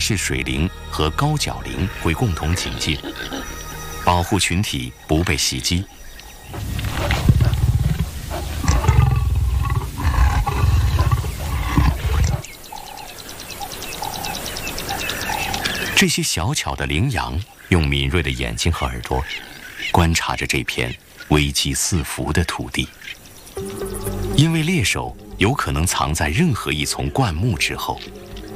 氏水灵和高角灵会共同警戒，保护群体不被袭击。这些小巧的羚羊用敏锐的眼睛和耳朵观察着这片危机四伏的土地，因为猎手有可能藏在任何一丛灌木之后，